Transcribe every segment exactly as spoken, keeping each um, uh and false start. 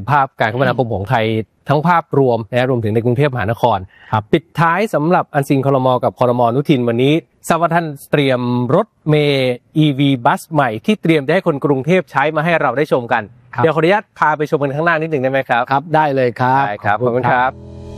ภาพการคมนาคมของไทยทั้งภาพรวมนะรวมถึงในกรุงเทพมหานครปิดท้ายสำหรับอันซิงคลมกับคลมอนุทินวันนี้ทราบว่าท่านเตรียมรถเมล์ อี วี บัสใหม่ที่เตรียมจะให้คนกรุงเทพใช้มาให้เราได้ชมกันเดี๋ยวขออนุญาตพาไปชมกันข้างหน้านิดหนึ่งได้ไหมครับครับได้เลยครับได้ครับขอบคุณครับ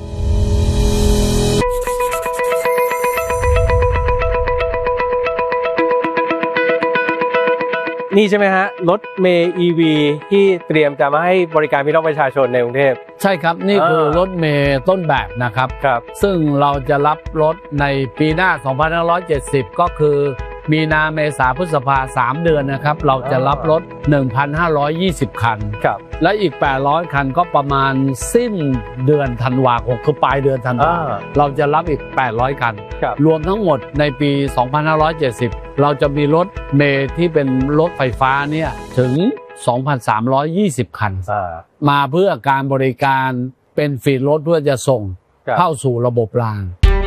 นี่ใช่ไหมฮะรถเมล์ อี วี ที่เตรียมจะมาให้บริการพี่น้องประชาชนในกรุงเทพใช่ครับนี่คือรถเมล์ต้นแบบนะครับครับซึ่งเราจะรับรถในปีหน้าสองพันห้าร้อยเจ็ดสิบก็คือมีนาเมษาพฤษภาสามเดือนนะครับเราจะรับรถ หนึ่งพันห้าร้อยยี่สิบ คันครับและอีกแปดร้อยคันก็ประมาณสิ้นเดือนธันวาคมคือปลายเดือนธันวาเราจะรับอีกแปดร้อยคันรวมทั้งหมดในปีสองพันห้าร้อยเจ็ดสิบเราจะมีรถเมล์ที่เป็นรถไฟฟ้าเนี่ยถึง สองพันสามร้อยยี่สิบ คันมาเพื่อการบริการเป็นฟรีรถเพื่อจะส่งเข้าสู่ระบบราง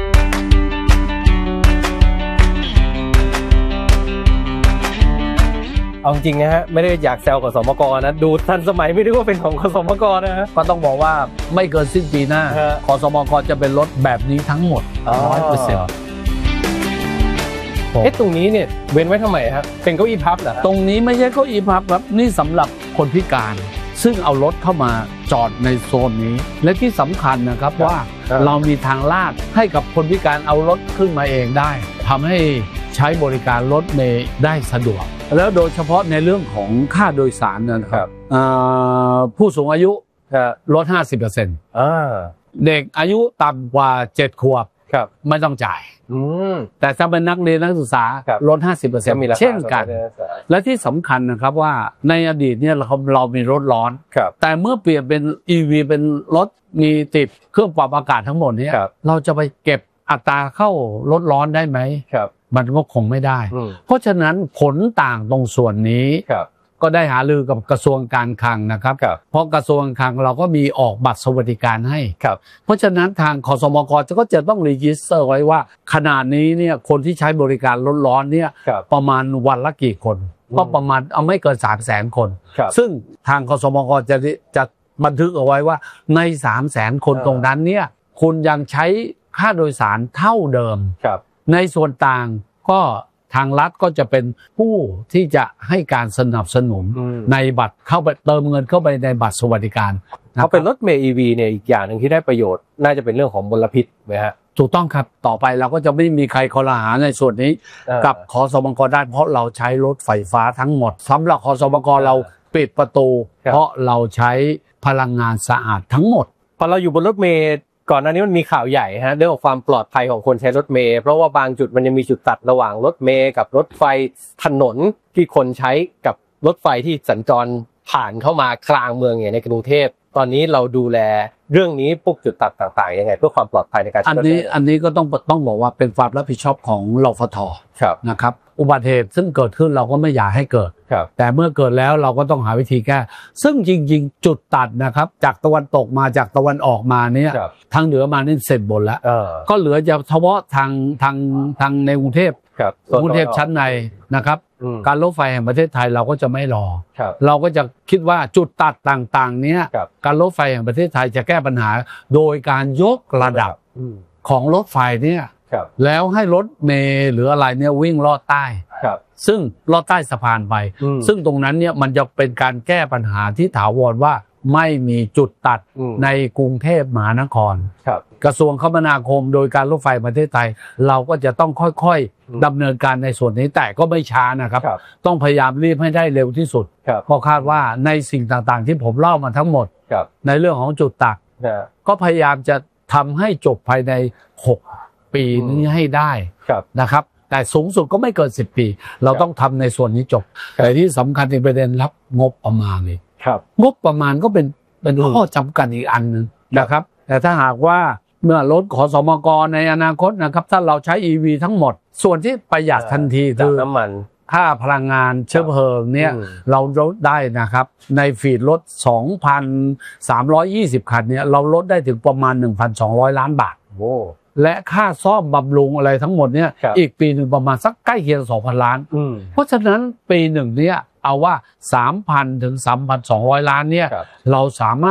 เอาจริงนะฮะไม่ได้อยากแซวกับสมกนะดูทันสมัยไม่ได้ว่าเป็นของสมกนะฮะก็ต้องบอกว่าไม่เกินสิ้นปีหน้าขสมกจะเป็นรถแบบนี้ทั้งหมด ร้อยเปอร์เซ็นต์เอ๊ะตรงนี้เนี่ยเว้นไว้ทำไมครับเป็นเก้าอี้พับเหรอตรงนี้ไม่ใช่เก้าอี้พับครับนี่สำหรับคนพิการซึ่งเอารถเข้ามาจอดในโซนนี้และที่สำคัญนะครับว่าเรามีทางลาดให้กับคนพิการเอารถขึ้นมาเองได้ทำให้ใช้บริการรถเมล์ได้สะดวกแล้วโดยเฉพาะในเรื่องของค่าโดยสารนะครับผู้สูงอายุลด ห้าสิบเปอร์เซ็นต์ เด็กอายุต่ำกว่าเจ็ดขวบไม่ต้องจ่ายแต่ถ้าเป็นนักเรียนนักศึกษาลด ห้าสิบเปอร์เซ็นต์ เช่นกันและที่สำคัญนะครับว่าในอดีตเนี่ยเราเรามีรถร้อนแต่เมื่อเปลี่ยนเป็น อี วี เป็นรถมีติดเครื่องปรับอากาศทั้งหมดนี้เราจะไปเก็บอัตราเข้ารถร้อนได้ไหมมันก็คงไม่ได้เพราะฉะนั้นผลต่างตรงส่วนนี้ก็ได้หารือกับกระทรวงการคลังนะครับเพราะกระทรวงการคลังเราก็มีออกบัตรสวัสดิการให้เพราะฉะนั้นทางคสมกก็จะต้องรีจิสเตอร์ไว้ว่าขนาดนี้เนี่ยคนที่ใช้บริการรถร้อนเนี่ยประมาณวันละกี่คนก็ประมาณเอาไม่เกิน สามแสน คนซึ่งทางคสมกจะจะบันทึกเอาไว้ว่าใน สามแสน คนตรงนั้นเนี่ยคุณยังใช้ค่าโดยสารเท่าเดิมในส่วนต่างก็ทางรัฐก็จะเป็นผู้ที่จะให้การสนับสนุนในบัตรเข้าไปเติมเงินเข้าไปในบัตรสวัสดิการเขาเป็นรถเมล์ อี วี เนี่ยอีกอย่างหนึ่งที่ได้ประโยชน์น่าจะเป็นเรื่องของมลพิษไหมฮะถูกต้องครับต่อไปเราก็จะไม่มีใครคอรหาในส่วนนี้กับคสมกได้เพราะเราใช้รถไฟฟ้าทั้งหมดสำหรับคสมกเราปิดประตูเพราะเราใช้พลังงานสะอาดทั้งหมดพอเราอยู่บนรถเมล์ก่อนหน้านี้มันมีข่าวใหญ่ฮะเรื่องของความปลอดภัยของคนใช้รถเมล์เพราะว่าบางจุดมันยังมีจุดตัดระหว่างรถเมล์กับรถไฟถนนที่คนใช้กับรถไฟที่สัญจรผ่านเข้ามากลางเมืองอย่างในกรุงเทพตอนนี้เราดูแลเรื่องนี้พวกจุดตัดต่างๆยังไงเพื่อความปลอดภัยในการใช้รถอันนี้อันนี้ก็ต้องต้องบอกว่าเป็นความรับผิดชอบของรฟท.นะครับอุบัติเหตุซึ่งเกิดขึ้นเราก็ไม่อยากให้เกิดแต่เมื่อเกิดแล้วเราก็ต้องหาวิธีแก้ซึ่งจริงๆจุดตัดนะครับจากตะวันตกมาจากตะวันออกมาเนี่ยทางเหนือมานี่เสร็จหมดแล้วก็เหลือจะเฉพาะทางทางทางในกรุงเทพกรุงเทพชั้นในนะครับการรถไฟแห่งประเทศไทยเราก็จะไม่รอเราก็จะคิดว่าจุดตัดต่างๆเนี้ยการรถไฟแห่งประเทศไทยจะแก้ปัญหาโดยการยกระดับของรถไฟเนี่ยแล้วให้รถเมล์หรืออะไรเนี่ยวิ่งลอดใต้ซึ่งลอดใต้สะพานไปซึ่งตรงนั้นเนี่ยมันจะเป็นการแก้ปัญหาที่ถาวรว่าไม่มีจุดตัดในกรุงเทพมหานครกระทรวงคมนาคมโดยการรถไฟประเทศไทยเราก็จะต้องค่อยๆดำเนินการในส่วนนี้แต่ก็ไม่ช้านะครับต้องพยายามรีบให้ได้เร็วที่สุดเพราะคาดว่าในสิ่งต่างๆที่ผมเล่ามาทั้งหมดในเรื่องของจุดตัดก็พยายามจะทำให้จบภายในหกปีนี้ให้ได้นะครับแต่สูงสุดก็ไม่เกินสิบปีเราต้องทำในส่วนนี้จบแต่ที่สำคัญในประเด็นรับงบประมาณนี่งบประมาณก็เป็นเป็นข้อจำกัดอีกอันนึงนะครับแต่ถ้าหากว่าเมื่อรถขสมกในอนาคตนะครับถ้าเราใช้ อี วี ทั้งหมดส่วนที่ประหยัดทันทีคือน้ำมันค่าพลังงานเชื้อเพลิงเนี่ยเราลดได้นะครับในฟีดรถ สองพันสามร้อยยี่สิบ คันเนี่ยเราลดได้ถึงประมาณ หนึ่งพันสองร้อย ล้านบาทและค่าซ่อมบำรุงอะไรทั้งหมดเนี่ยอีกปีหนึ่งประมาณสักใกล้เคียง สองพัน ล้านเพราะฉะนั้นปีหนึ่งเนี่ยเอาว่า สามพัน ถึง สามพันสองร้อย ล้านเนี่ยเราสามารถ